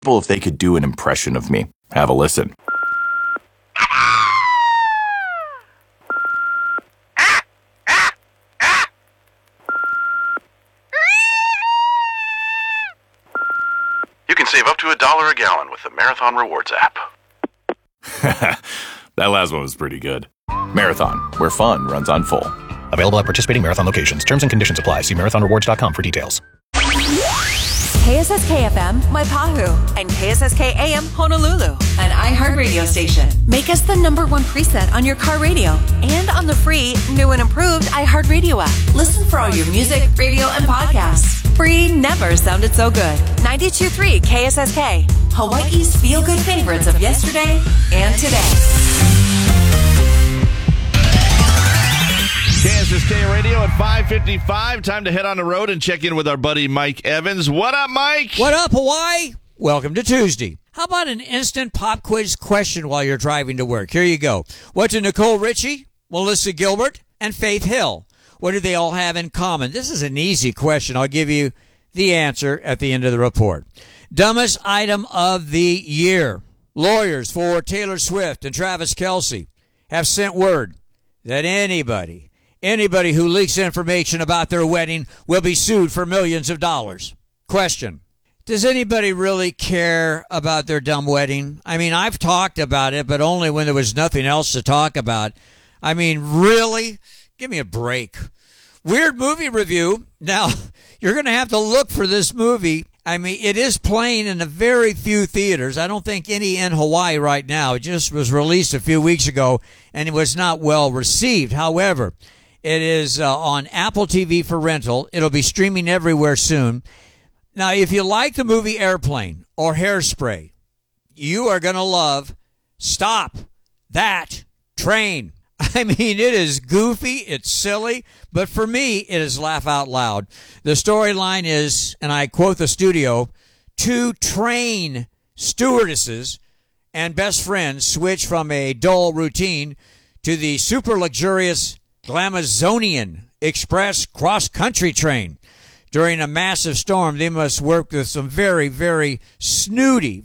if they could do an impression of me. Have a listen. You can save up to $1 a gallon with the Marathon Rewards app. That last one was pretty good. Marathon, where fun runs on full. Available at participating Marathon locations. Terms and conditions apply. See marathonrewards.com for details. KSSK FM, Waipahu, and KSSK AM, Honolulu, an iHeartRadio station. Make us the #1 preset on your car radio and on the free, new and improved iHeartRadio app. Listen for all your music, radio, and podcasts. Free never sounded so good. 92.3 KSSK, Hawaii's feel-good favorites of yesterday and today. KSSK Radio at 5:55. Time to head on the road and check in with our buddy Mike Evans. What up, Mike? What up, Hawaii? Welcome to Tuesday. How about an instant pop quiz question while you're driving to work? Here you go. What do Nicole Richie, Melissa Gilbert, and Faith Hill, what do they all have in common? This is an easy question. I'll give you the answer at the end of the report. Dumbest item of the year. Lawyers for Taylor Swift and Travis Kelce have sent word that anybody who leaks information about their wedding will be sued for millions of dollars. Question. Does anybody really care about their dumb wedding? I mean, I've talked about it, but only when there was nothing else to talk about. I mean, really? Give me a break. Weird movie review. Now, you're going to have to look for this movie. I mean, it is playing in a very few theaters. I don't think any in Hawaii right now. It just was released a few weeks ago, and it was not well received. However, it is on Apple TV for rental. It'll be streaming everywhere soon. Now, if you like the movie Airplane or Hairspray, you are going to love Stop That Train. I mean, it is goofy, it's silly, but for me, it is laugh out loud. The storyline is, and I quote the studio, 2 train stewardesses and best friends switch from a dull routine to the super luxurious Glamazonian Express cross-country train. During a massive storm, they must work with some very, very snooty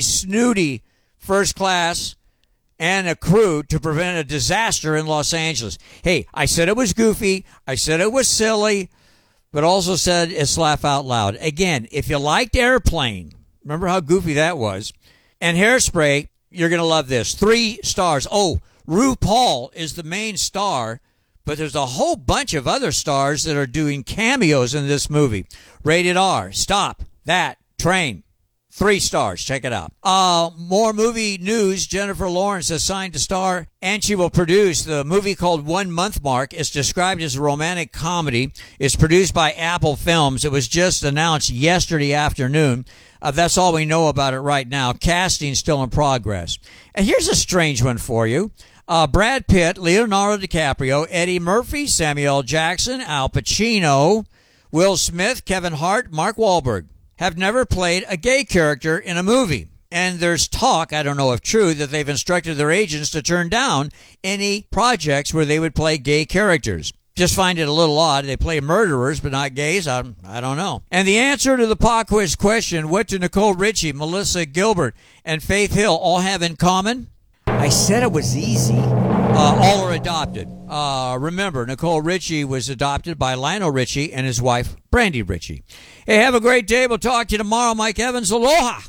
first class and a crew to prevent a disaster in Los Angeles. Hey, I said it was goofy. I said it was silly, but also said it's laugh out loud. Again, if you liked Airplane, remember how goofy that was, and Hairspray, you're going to love this. 3 stars. Oh, RuPaul is the main star, but there's a whole bunch of other stars that are doing cameos in this movie. Rated R. Stop That Train. 3 stars. Check it out. More movie news. Jennifer Lawrence is signed to star, and she will produce the movie called 1 Month Mark. It's described as a romantic comedy. It's produced by Apple Films. It was just announced yesterday afternoon. That's all we know about it right now. Casting still in progress. And here's a strange one for you. Brad Pitt, Leonardo DiCaprio, Eddie Murphy, Samuel L. Jackson, Al Pacino, Will Smith, Kevin Hart, Mark Wahlberg have never played a gay character in a movie. And there's talk, I don't know if true, that they've instructed their agents to turn down any projects where they would play gay characters. Just find it a little odd. They play murderers, but not gays. I don't know. And the answer to the pop quiz question, what do Nicole Richie, Melissa Gilbert, and Faith Hill all have in common? I said it was easy. All are adopted. Remember, Nicole Richie was adopted by Lionel Richie and his wife, Brandy Richie. Hey, have a great day. We'll talk to you tomorrow. Mike Evans, aloha.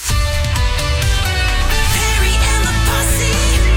Perry and the Posse,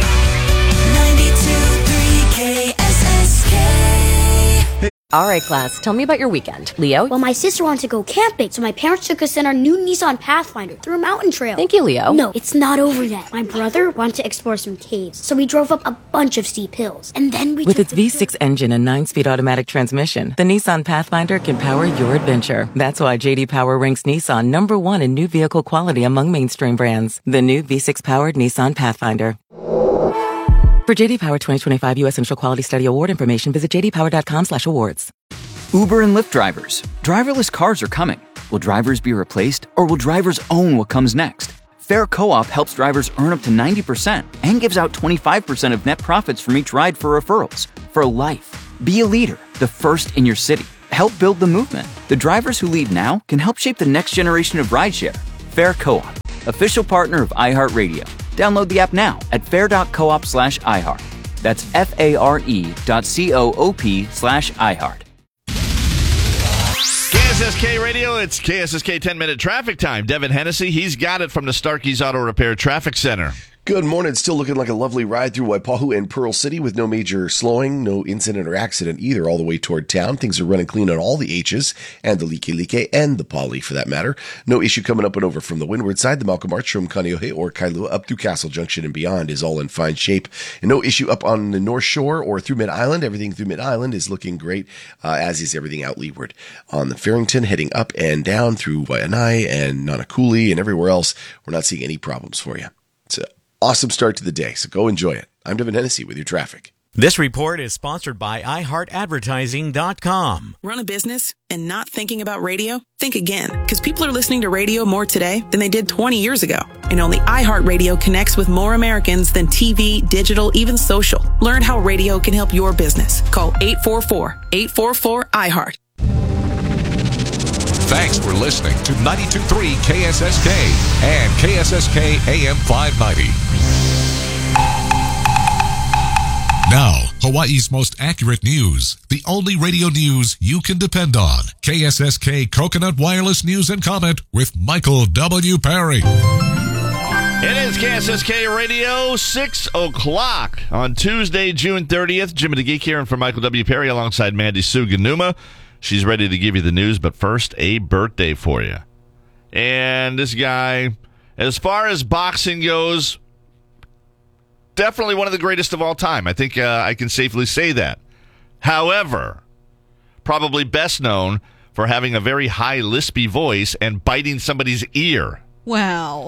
92.3 KSSK. All right, class, tell me about your weekend. Leo? Well, my sister wanted to go camping, so my parents took us in our new Nissan Pathfinder through a mountain trail. Thank you, Leo. No, it's not over yet. My brother wanted to explore some caves, so we drove up a bunch of steep hills. And then we With its V6 engine and 9-speed automatic transmission, the Nissan Pathfinder can power your adventure. That's why J.D. Power ranks Nissan #1 in new vehicle quality among mainstream brands. The new V6-powered Nissan Pathfinder. For J.D. Power 2025 U.S. Initial Quality Study Award information, visit jdpower.com/awards. Uber and Lyft drivers. Driverless cars are coming. Will drivers be replaced, or will drivers own what comes next? Fair Co-op helps drivers earn up to 90% and gives out 25% of net profits from each ride for referrals. For life. Be a leader, the first in your city. Help build the movement. The drivers who lead now can help shape the next generation of rideshare. Fair Co-op, official partner of iHeartRadio. Download the app now at fair.coop/iHeart. That's FARE.coop/iHeart. KSSK Radio, it's KSSK 10-minute traffic time. Devin Hennessy, he's got it from the Starkey's Auto Repair Traffic Center. Good morning. Still looking like a lovely ride through Waipahu and Pearl City with no major slowing, no incident or accident either all the way toward town. Things are running clean on all the H's and the Likelike and the Poly for that matter. No issue coming up and over from the windward side. The Malcolm Arch from Kaneohe or Kailua up through Castle Junction and beyond is all in fine shape. And no issue up on the North Shore or through Mid-Island. Everything through Mid-Island is looking great, as is everything out leeward. On the Farrington, heading up and down through Waianae and Nanakuli and everywhere else, we're not seeing any problems for you. It's an awesome start to the day, so go enjoy it. I'm Devin Hennessy with your traffic. This report is sponsored by iHeartAdvertising.com. Run a business and not thinking about radio? Think again, because people are listening to radio more today than they did 20 years ago. And only iHeartRadio connects with more Americans than TV, digital, even social. Learn how radio can help your business. Call 844-844-iHeart. Thanks for listening to 92.3 KSSK and KSSK AM 590. Now, Hawaii's most accurate news. The only radio news you can depend on. KSSK Coconut Wireless News and Comment with Michael W. Perry. It is KSSK Radio, 6 o'clock on Tuesday, June 30th. Jimmy the Geek here and for Michael W. Perry alongside Mandy Suganuma. She's ready to give you the news, but first, a birthday for you. And this guy, as far as boxing goes, definitely one of the greatest of all time. I think I can safely say that. However, probably best known for having a very high lispy voice and biting somebody's ear. Wow.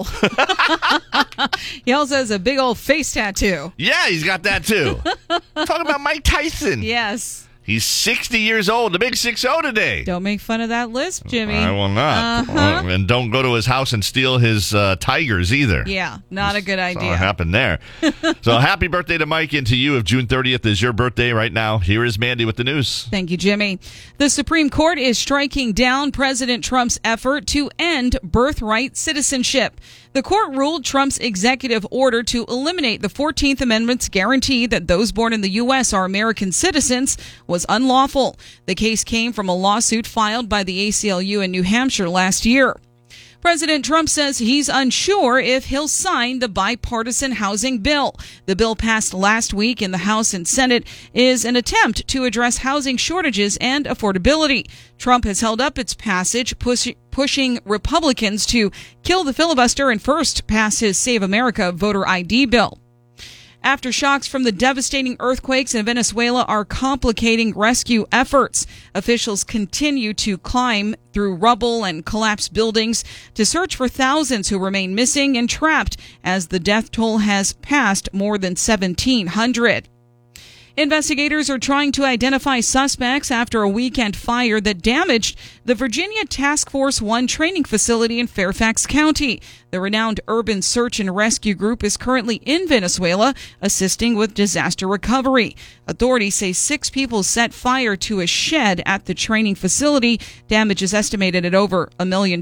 He also has a big old face tattoo. Yeah, he's got that too. Talking about Mike Tyson. Yes. He's 60 years old, the big 6-0 today. Don't make fun of that lisp, Jimmy. I will not. And don't go to his house and steal his tigers either. Yeah, not a good idea. What happened there? So happy birthday to Mike and to you. If June 30th is your birthday right now, here is Mandy with the news. Thank you, Jimmy. The Supreme Court is striking down President Trump's effort to end birthright citizenship. The court ruled Trump's executive order to eliminate the 14th Amendment's guarantee that those born in the U.S. are American citizens was unlawful. The case came from a lawsuit filed by the ACLU in New Hampshire last year. President Trump says he's unsure if he'll sign the bipartisan housing bill. The bill passed last week in the House and Senate is an attempt to address housing shortages and affordability. Trump has held up its passage, pushing Republicans to kill the filibuster and first pass his Save America voter ID bill. Aftershocks from the devastating earthquakes in Venezuela are complicating rescue efforts. Officials continue to climb through rubble and collapsed buildings to search for thousands who remain missing and trapped as the death toll has passed more than 1,700. Investigators are trying to identify suspects after a weekend fire that damaged the Virginia Task Force 1 training facility in Fairfax County. The renowned Urban Search and Rescue Group is currently in Venezuela, assisting with disaster recovery. Authorities say 6 people set fire to a shed at the training facility. Damage is estimated at over $1 million.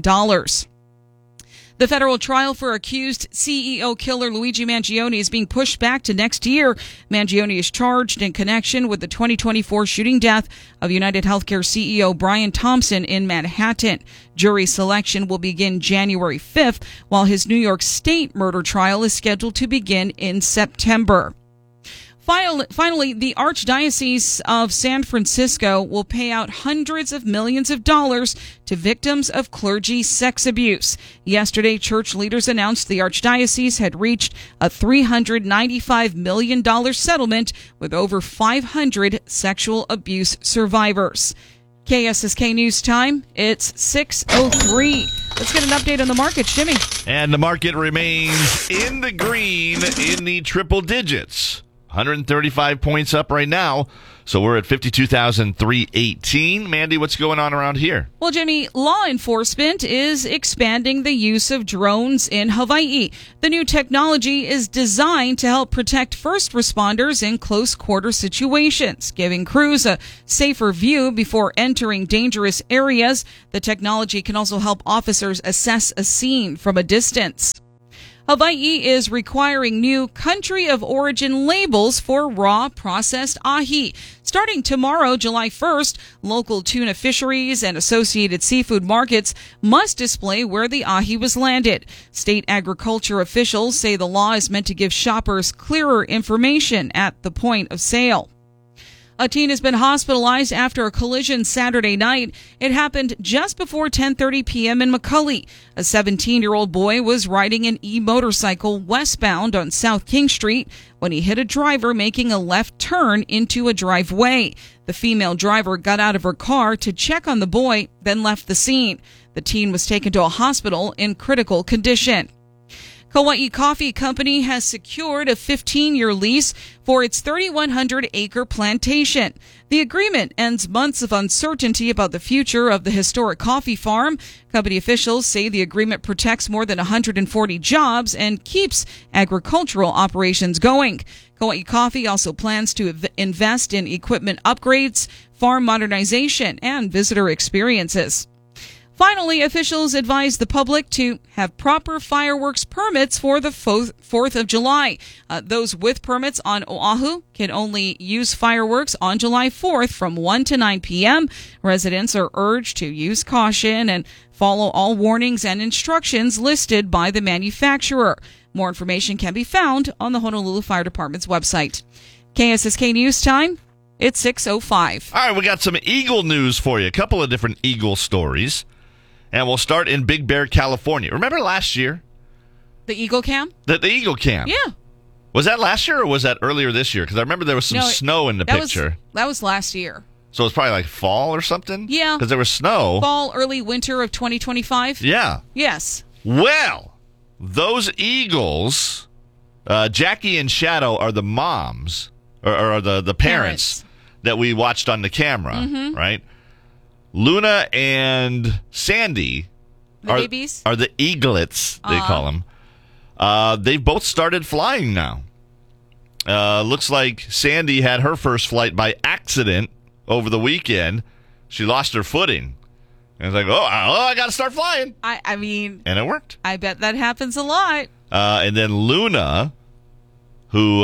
The federal trial for accused CEO killer Luigi Mangione is being pushed back to next year. Mangione is charged in connection with the 2024 shooting death of United Healthcare CEO Brian Thompson in Manhattan. Jury selection will begin January 5th, while his New York State murder trial is scheduled to begin in September. Finally, the Archdiocese of San Francisco will pay out hundreds of millions of dollars to victims of clergy sex abuse. Yesterday, church leaders announced the Archdiocese had reached a $395 million settlement with over 500 sexual abuse survivors. KSSK News Time, it's 6:03. Let's get an update on the market, Jimmy. And the market remains in the green in the triple digits. 135 points up right now. So we're at 52,318. Mandy, what's going on around here? Well, Jimmy, law enforcement is expanding the use of drones in Hawaii. The new technology is designed to help protect first responders in close quarter situations, giving crews a safer view before entering dangerous areas. The technology can also help officers assess a scene from a distance. Hawaii is requiring new country of origin labels for raw processed ahi. Starting tomorrow, July 1st, local tuna fisheries and associated seafood markets must display where the ahi was landed. State agriculture officials say the law is meant to give shoppers clearer information at the point of sale. A teen has been hospitalized after a collision Saturday night. It happened just before 10:30 p.m. in McCully. A 17-year-old boy was riding an e-motorcycle westbound on South King Street when he hit a driver making a left turn into a driveway. The female driver got out of her car to check on the boy, then left the scene. The teen was taken to a hospital in critical condition. Kauai Coffee Company has secured a 15-year lease for its 3,100-acre plantation. The agreement ends months of uncertainty about the future of the historic coffee farm. Company officials say the agreement protects more than 140 jobs and keeps agricultural operations going. Kauai Coffee also plans to invest in equipment upgrades, farm modernization, and visitor experiences. Finally, officials advised the public to have proper fireworks permits for the 4th of July. Those with permits on Oahu can only use fireworks on July 4th from 1 to 9 p.m. Residents are urged to use caution and follow all warnings and instructions listed by the manufacturer. More information can be found on the Honolulu Fire Department's website. KSSK News Time, it's 6:05. All right, we got some Eagle news for you. A couple of different Eagle stories. And we'll start in Big Bear, California. Remember last year? The Eagle Cam? The Eagle Cam. Yeah. Was that last year or was that earlier this year? Because I remember there was some snow in the picture. That was last year. So it's probably like fall or something? Yeah. Because there was snow. Fall, early winter of 2025? Yeah. Yes. Well, those Eagles, Jackie and Shadow are the moms, or the parents that we watched on the camera, right? Luna and Sandy are the eaglets, they call them. They've both started flying now. Looks like Sandy had her first flight by accident over the weekend. She lost her footing. And it's like, I got to start flying. I mean... And it worked. I bet that happens a lot. And then Luna, who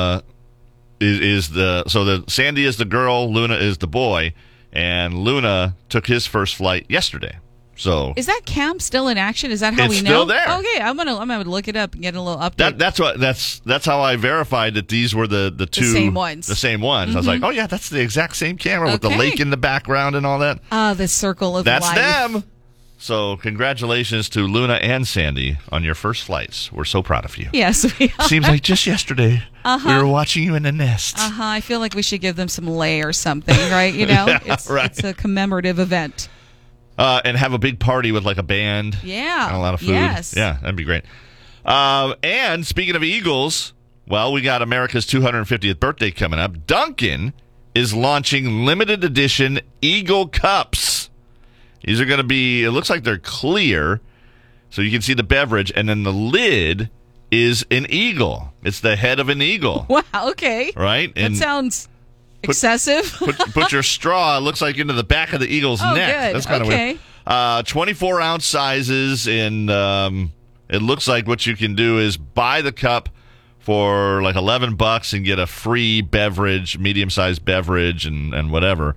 is the... So Sandy is the girl, Luna is the boy. And Luna took his first flight yesterday. So is that cam still in action? Is that how we know? It's still there. Okay, I'm gonna look it up and get a little update. That's how I verified that these were the two same ones. The same ones. I was like, oh yeah, that's the exact same camera with the lake in the background and all that. The circle of life. That's them. So congratulations to Luna and Sandy on your first flights. We're so proud of you. Yes, we are. Seems like just yesterday we were watching you in a nest. I feel like we should give them some lei or something, right? You know, it's a commemorative event. And have a big party with like a band. Yeah. And a lot of food. Yes. Yeah, that'd be great. And speaking of Eagles, well, we got America's 250th birthday coming up. Dunkin' is launching limited edition Eagle Cups. These are going to be, it looks like they're clear, so you can see the beverage, and then the lid is an eagle. It's the head of an eagle. Wow, okay. Right? That sounds excessive. Put your straw, it looks like, into the back of the eagle's neck. Good. That's kind of weird. 24-ounce sizes, and it looks like what you can do is buy the cup for like $11 and get a free beverage, medium-sized beverage, and whatever.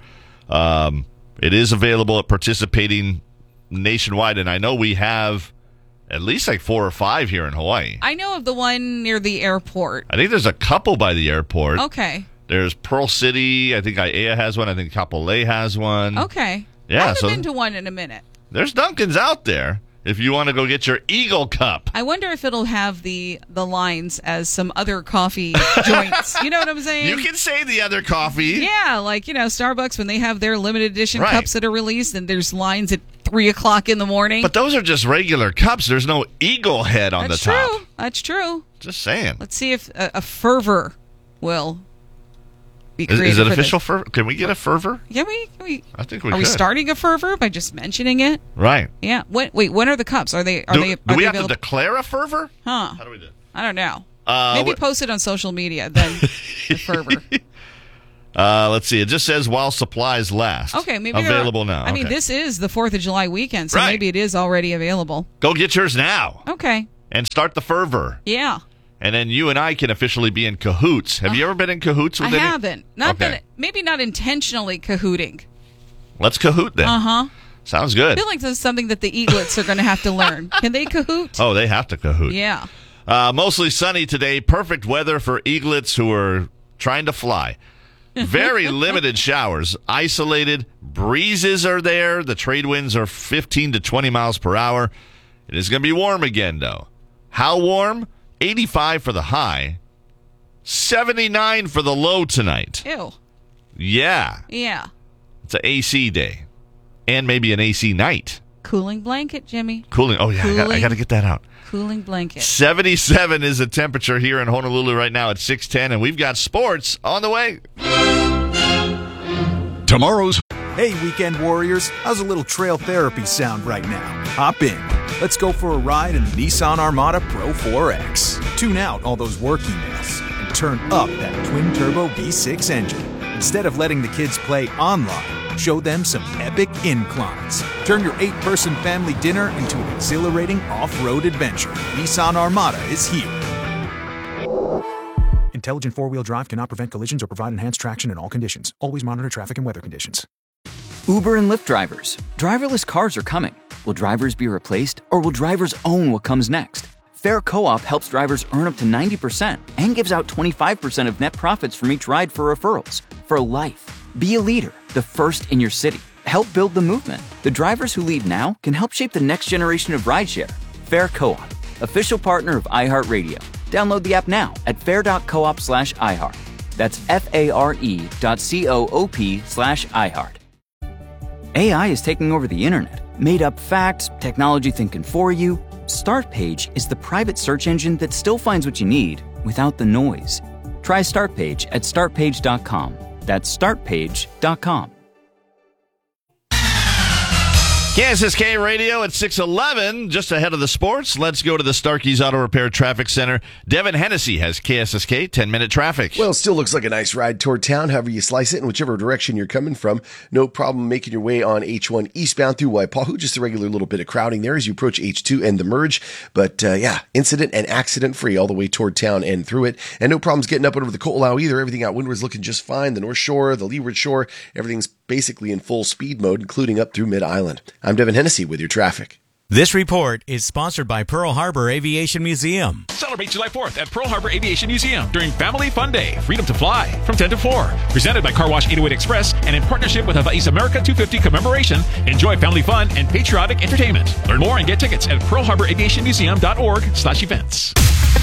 It is available at participating nationwide, and I know we have at least like 4 or 5 here in Hawaii. I know of the one near the airport. I think there's a couple by the airport. Okay. There's Pearl City. I think Aiea has one. I think Kapolei has one. Okay. Yeah, I haven't been to one in a minute. There's Dunkin's out there if you want to go get your Eagle Cup. I wonder if it'll have the lines as some other coffee joints. You know what I'm saying? You can say the other coffee. Yeah, like, Starbucks, when they have their limited edition cups that are released, and there's lines at 3 o'clock in the morning. But those are just regular cups. There's no eagle head on the top. That's true. Just saying. Let's see if a fervor will be created. Is it for official this. fervor? Can we get a fervor? Yeah, we. I think we Are could. we starting a fervor by just mentioning it? Right. Yeah. When are the cups? Are they? Do we have available? to declare a fervor? Huh? How do we do it? I don't know. Maybe post it on social media. Then the fervor. Let's see. It just says while supplies last. Okay, maybe available now. I mean, this is the 4th of July weekend, so maybe it is already available. Go get yours now. Okay. And start the fervor. Yeah. And then you and I can officially be in cahoots. Have you ever been in cahoots with I any? haven't. Maybe not intentionally cahooting. Let's cahoot then. Uh-huh. Sounds I good. feel like this is something that the eaglets are going to have to learn. Can they cahoot? Oh, they have to cahoot. Yeah. Mostly sunny today. Perfect weather for eaglets who are trying to fly. Very limited showers. Isolated. Breezes are there. The trade winds are 15 to 20 miles per hour. It is going to be warm again, though. How warm? 85 for the high. 79 for the low tonight. Ew. Yeah. Yeah. It's an AC day. And maybe an AC night. Cooling blanket, Jimmy. Cooling. Oh, yeah. I got to get that out. Cooling blanket. 77 is the temperature here in Honolulu right now at 6:10, and we've got sports on the way. Tomorrow's. Hey, weekend warriors. How's a little trail therapy sound right now? Hop in. Let's go for a ride in the Nissan Armada Pro 4X. Tune out all those work emails and turn up that twin-turbo V6 engine. Instead of letting the kids play online, show them some epic inclines. Turn your 8-person family dinner into an exhilarating off-road adventure. Nissan Armada is here. Intelligent four-wheel drive cannot prevent collisions or provide enhanced traction in all conditions. Always monitor traffic and weather conditions. Uber and Lyft drivers. Driverless cars are coming. Will drivers be replaced, or will drivers own what comes next? Fair Co-op helps drivers earn up to 90% and gives out 25% of net profits from each ride for referrals. For life. Be a leader, the first in your city. Help build the movement. The drivers who lead now can help shape the next generation of rideshare. Fair Co-op, official partner of iHeartRadio. Download the app now at fair.coop/iHeart. That's FARE.coop/iHeart. AI is taking over the internet. Made up facts, technology thinking for you. Startpage is the private search engine that still finds what you need without the noise. Try Startpage at startpage.com. That's startpage.com. KSSK Radio at 6:11, just ahead of the sports. Let's go to the Starkey's Auto Repair Traffic Center. Devin Hennessy has KSSK 10-minute traffic. Well, it still looks like a nice ride toward town, however you slice it, in whichever direction you're coming from. No problem making your way on H1 eastbound through Waipahu. Just a regular little bit of crowding there as you approach H2 and the merge. But incident and accident free all the way toward town and through it. And no problems getting up over the Ko'olau either. Everything out windward's looking just fine. The North Shore, the Leeward Shore, everything's basically in full speed mode, including up through Mid-Island. I'm Devin Hennessy with your traffic. This report is sponsored by Pearl Harbor Aviation Museum. Celebrate July 4th at Pearl Harbor Aviation Museum during Family Fun Day. Freedom to Fly from 10 to 4. Presented by Car Wash 808 Express and in partnership with Hawaii's America 250 Commemoration. Enjoy family fun and patriotic entertainment. Learn more and get tickets at pearlharboraviationmuseum.org/events.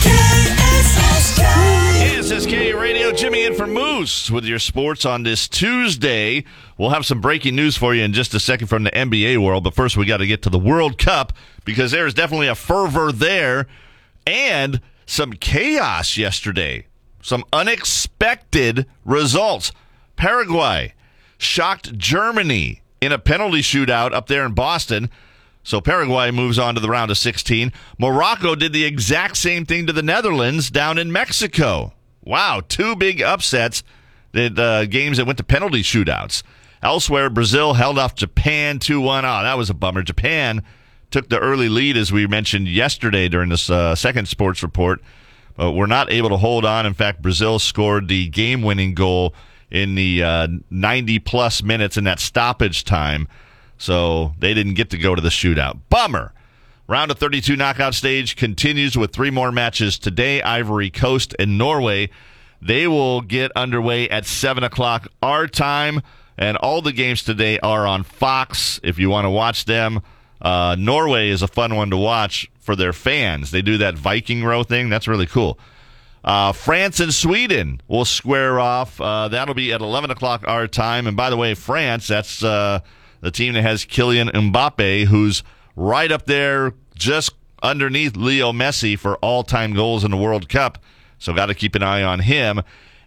KSSK Radio, Jimmy in for Moose with your sports on this Tuesday. We'll have some breaking news for you in just a second from the NBA world, but first we got to get to the World Cup because there's definitely a fervor there and some chaos yesterday. Some unexpected results. Paraguay shocked Germany in a penalty shootout up there in Boston. So Paraguay moves on to the round of 16. Morocco did the exact same thing to the Netherlands down in Mexico. Wow, two big upsets. The games that went to penalty shootouts. Elsewhere, Brazil held off Japan 2-1. Oh, that was a bummer. Japan took the early lead, as we mentioned yesterday during this second sports report. But were not able to hold on. In fact, Brazil scored the game-winning goal in the 90-plus minutes in that stoppage time. So they didn't get to go to the shootout. Bummer. Round of 32 knockout stage continues with three more matches today. Ivory Coast and Norway. They will get underway at 7 o'clock our time. And all the games today are on Fox if you want to watch them. Norway is a fun one to watch for their fans. They do that Viking row thing. That's really cool. France and Sweden will square off. That'll be at 11 o'clock our time. And by the way, France, that's the team that has Kylian Mbappe, who's right up there just underneath Leo Messi for all-time goals in the World Cup. So got to keep an eye on him.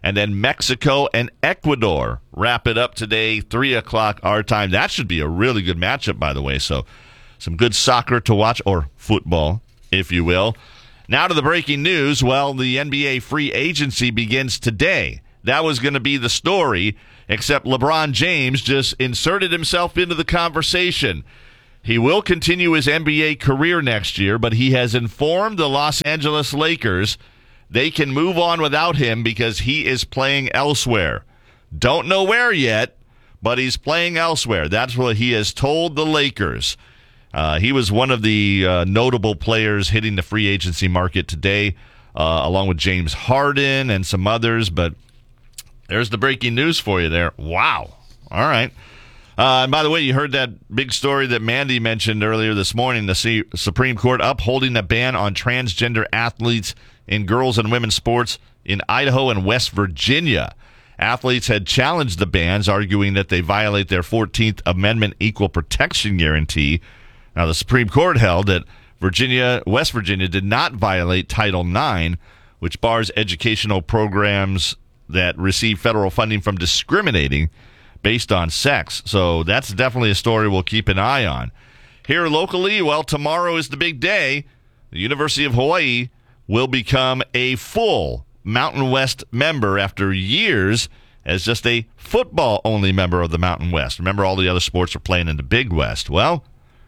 And then Mexico and Ecuador wrap it up today, 3 o'clock our time. That should be a really good matchup, by the way. So some good soccer to watch, or football, if you will. Now to the breaking news. Well, the NBA free agency begins today. That was going to be the story, except LeBron James just inserted himself into the conversation. He will continue his NBA career next year, but he has informed the Los Angeles Lakers they can move on without him because he is playing elsewhere. Don't know where yet, but he's playing elsewhere. That's what he has told the Lakers. He was one of the notable players hitting the free agency market today, along with James Harden and some others. But there's the breaking news for you there. Wow. All right. And by the way, you heard that big story that Mandy mentioned earlier this morning, the Supreme Court upholding a ban on transgender athletes in girls and women's sports in Idaho and West Virginia. Athletes had challenged the bans, arguing that they violate their 14th Amendment equal protection guarantee. Now, the Supreme Court held that West Virginia did not violate Title IX, which bars educational programs that receive federal funding from discriminating based on sex. So that's definitely a story we'll keep an eye on. Here locally, well, tomorrow is the big day. The University of Hawaii will become a full Mountain West member after years as just a football-only member of the Mountain West. Remember, all the other sports are playing in the Big West. Well,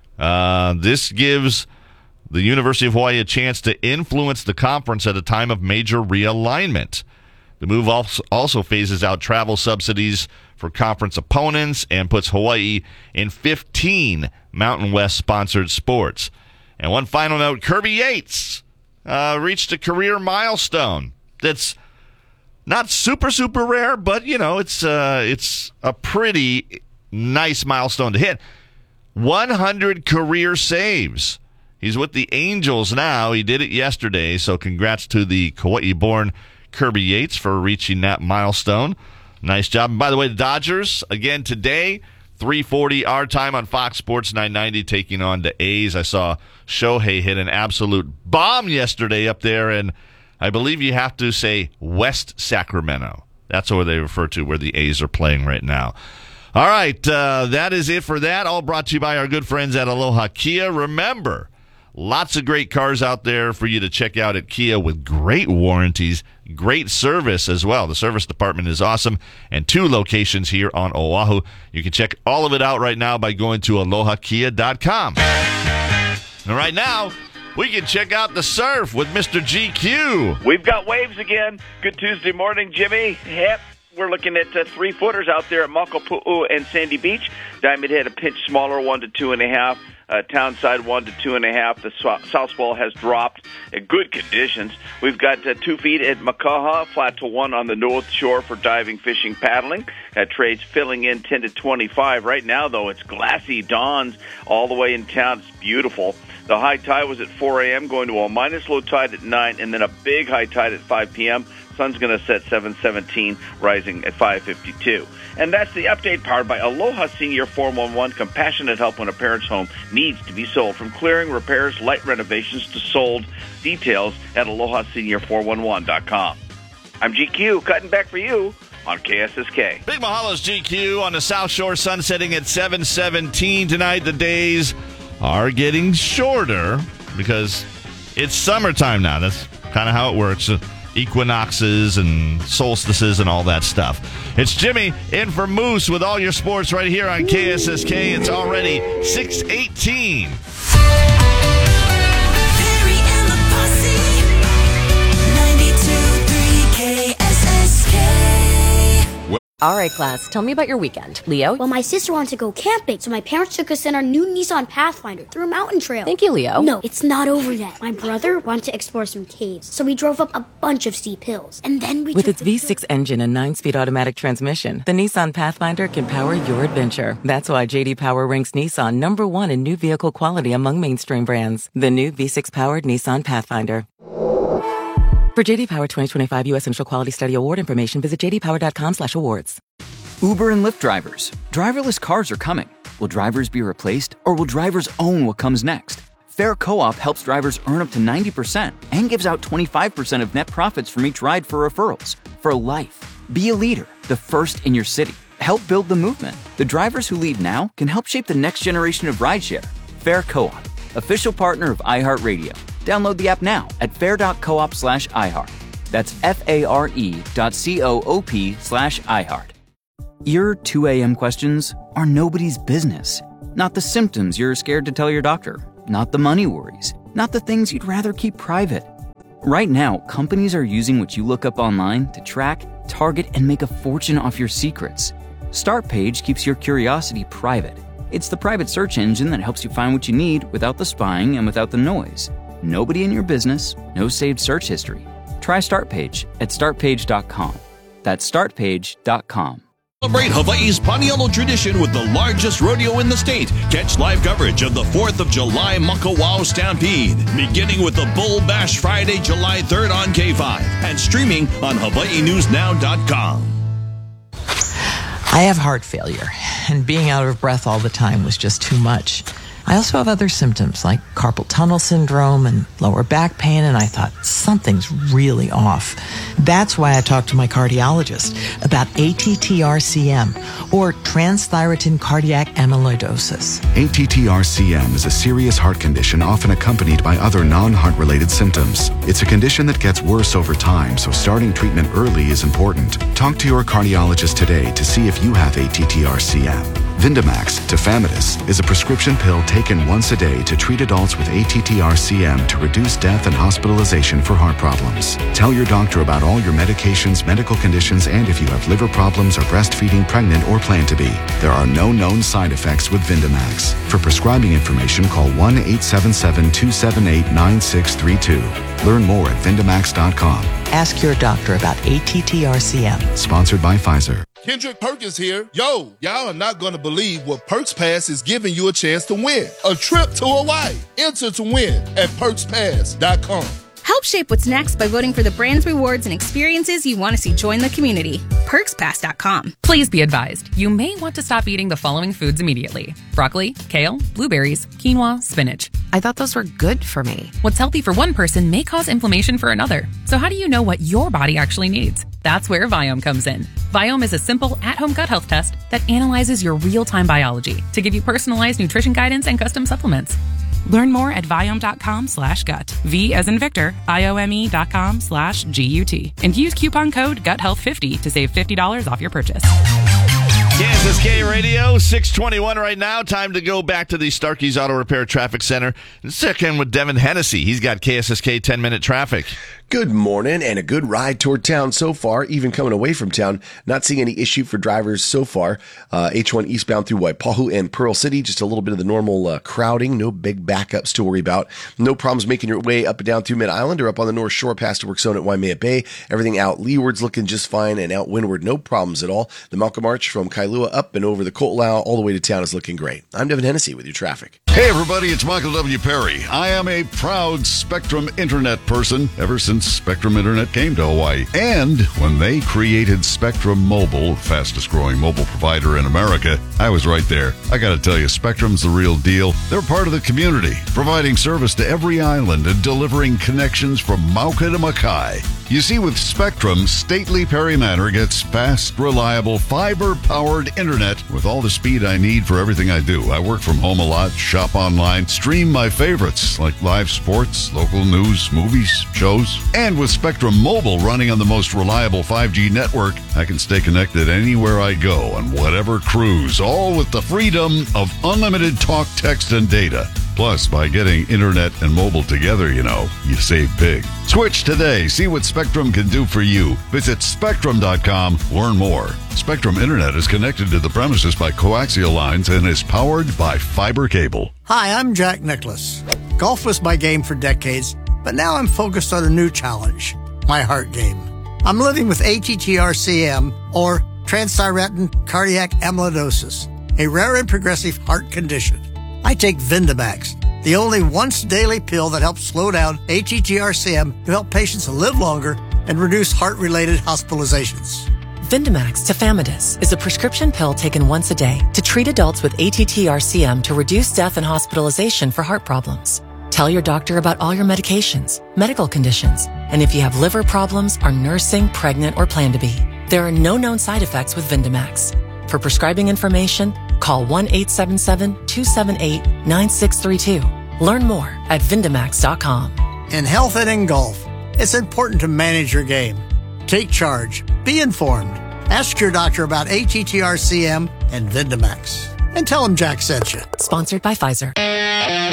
this gives the University of Hawaii a chance to influence the conference at a time of major realignment. The move also phases out travel subsidies for conference opponents and puts Hawaii in 15 Mountain West-sponsored sports. And one final note, Kirby Yates reached a career milestone that's not super, super rare, but, you know, it's a pretty nice milestone to hit. 100 career saves. He's with the Angels now. He did it yesterday, so congrats to the Kauai-born Kirby Yates for reaching that milestone. Nice job. And by the way, the Dodgers, again today, 3:40 our time on Fox Sports 990, taking on the A's. I saw Shohei hit an absolute bomb yesterday up there, and I believe you have to say West Sacramento. That's what they refer to where the A's are playing right now. All right, that is it for that. All brought to you by our good friends at Aloha Kia. Remember, lots of great cars out there for you to check out at Kia with great warranties, great service as well. The service department is awesome, and 2 locations here on Oahu. You can check all of it out right now by going to alohakia.com. And right now, we can check out the surf with Mr. GQ. We've got waves again. Good Tuesday morning, Jimmy. Yep. We're looking at 3-footers out there at Makapu'u and Sandy Beach. Diamond Head a pinch smaller, 1 to 2.5. Townside 1 to 2.5. The south swell has dropped in good conditions. We've got 2 feet at Makaha, flat to 1 on the north shore for diving, fishing, paddling. Trades filling in 10 to 25. Right now, though, it's glassy dawns all the way in town. It's beautiful. The high tide was at 4 a.m., going to a minus low tide at 9, and then a big high tide at 5 p.m. Sun's going to set 7:17, rising at 5:52. And that's the update powered by Aloha Senior 411, compassionate help when a parent's home needs to be sold. From clearing, repairs, light renovations to sold. Details at AlohaSenior411.com. I'm GQ, cutting back for you on KSSK. Big mahalos, GQ, on the South Shore, sunsetting at 7:17 tonight. The days are getting shorter because it's summertime now. That's kind of how it works. Equinoxes and solstices and all that stuff. It's Jimmy in for Moose with all your sports right here on KSSK. It's already 6:18. Perry and the Posse, 92.3 KSSK. All right, class, tell me about your weekend. Leo? Well, my sister wanted to go camping, so my parents took us in our new Nissan Pathfinder through a mountain trail. Thank you, Leo. No, it's not over yet. My brother wanted to explore some caves, so we drove up a bunch of steep hills. And then we With its V6 engine and 9-speed automatic transmission, the Nissan Pathfinder can power your adventure. That's why J.D. Power ranks Nissan #1 in new vehicle quality among mainstream brands. The new V6-powered Nissan Pathfinder. For J.D. Power 2025 U.S. Initial Quality Study Award information, visit jdpower.com/awards. Uber and Lyft drivers. Driverless cars are coming. Will drivers be replaced, or will drivers own what comes next? Fair Co-op helps drivers earn up to 90% and gives out 25% of net profits from each ride for referrals. For life. Be a leader, the first in your city. Help build the movement. The drivers who lead now can help shape the next generation of rideshare. Fair Co-op, official partner of iHeartRadio. Download the app now at fair.coop/iHeart. That's FARE.coop/iHeart. Your 2 a.m. questions are nobody's business. Not the symptoms you're scared to tell your doctor. Not the money worries. Not the things you'd rather keep private. Right now, companies are using what you look up online to track, target, and make a fortune off your secrets. StartPage keeps your curiosity private. It's the private search engine that helps you find what you need without the spying and without the noise. Nobody in your business, no saved search history. Try StartPage at startpage.com. That's startpage.com. Celebrate Hawaii's Paniolo tradition with the largest rodeo in the state. Catch live coverage of the 4th of July Makawao Stampede, beginning with the Bull Bash Friday, July 3rd on K5 and streaming on HawaiiNews.now.com. I have heart failure, and being out of breath all the time was just too much. I also have other symptoms like carpal tunnel syndrome and lower back pain, and I thought something's really off. That's why I talked to my cardiologist about ATTR-CM, or transthyretin cardiac amyloidosis. ATTR-CM is a serious heart condition often accompanied by other non-heart-related symptoms. It's a condition that gets worse over time, so starting treatment early is important. Talk to your cardiologist today to see if you have ATTR-CM. Vindamax, tafamidis, is a prescription pill taken once a day to treat adults with ATTR-CM to reduce death and hospitalization for heart problems. Tell your doctor about all your medications, medical conditions, and if you have liver problems, are breastfeeding, pregnant, or plan to be. There are no known side effects with Vindamax. For prescribing information, call 1-877-278-9632. Learn more at Vindamax.com. Ask your doctor about ATTR-CM. Sponsored by Pfizer. Kendrick Perkins here. Yo, y'all are not going to believe what Perks Pass is giving you a chance to win. A trip to Hawaii. Enter to win at PerksPass.com. Help shape what's next by voting for the brands, rewards, and experiences you want to see join the community. PerksPass.com. Please be advised, you may want to stop eating the following foods immediately. Broccoli, kale, blueberries, quinoa, spinach. I thought those were good for me. What's healthy for one person may cause inflammation for another. So how do you know what your body actually needs? That's where Viome comes in. Viome is a simple, at-home gut health test that analyzes your real-time biology to give you personalized nutrition guidance and custom supplements. Learn more at Viome.com/gut. V as in Victor, IOME.com/GUT. And use coupon code GUTHEALTH50 to save $50 off your purchase. Kansas K Radio, 621 right now. Time to go back to the Starkey's Auto Repair Traffic Center and check in with Devin Hennessy. He's got KSSK 10-minute traffic. Good morning, and a good ride toward town so far, even coming away from town. Not seeing any issue for drivers so far. H1 eastbound through Waipahu and Pearl City, just a little bit of the normal crowding. No big backups to worry about. No problems making your way up and down through Mid-Island or up on the North Shore past the work zone at Waimea Bay. Everything out leeward's looking just fine, and out windward, no problems at all. The Malcolm Arch from Kailua up and over the Ko'olau all the way to town is looking great. I'm Devin Hennessy with your traffic. Hey everybody, it's Michael W. Perry. I am a proud Spectrum Internet person ever since Spectrum Internet came to Hawaii. And when they created Spectrum Mobile, fastest growing mobile provider in America, I was right there. I gotta tell you, Spectrum's the real deal. They're part of the community, providing service to every island and delivering connections from Mauka to Makai. You see, with Spectrum, stately Perry Manor gets fast, reliable, fiber-powered internet with all the speed I need for everything I do. I work from home a lot, shop online, stream my favorites like live sports, local news, movies, shows. And with Spectrum Mobile running on the most reliable 5G network, I can stay connected anywhere I go on whatever cruise, all with the freedom of unlimited talk, text, and data. Plus, by getting internet and mobile together, you save big. Switch today. See what Spectrum can do for you. Visit Spectrum.com. Learn more. Spectrum Internet is connected to the premises by coaxial lines and is powered by fiber cable. Hi, I'm Jack Nicklaus. Golf was my game for decades, but now I'm focused on a new challenge, my heart game. I'm living with ATTR-CM, or transthyretin cardiac amyloidosis, a rare and progressive heart condition. I take Vindamax, the only once-daily pill that helps slow down ATTR-CM to help patients live longer and reduce heart-related hospitalizations. Vindamax tafamidis is a prescription pill taken once a day to treat adults with ATTR-CM to reduce death and hospitalization for heart problems. Tell your doctor about all your medications, medical conditions, and if you have liver problems, are nursing, pregnant, or plan to be. There are no known side effects with Vindamax. For prescribing information, call 1-877-278-9632. Learn more at Vindamax.com. In health and in golf, it's important to manage your game. Take charge. Be informed. Ask your doctor about ATTRCM and Vindamax. And tell them Jack sent you. Sponsored by Pfizer.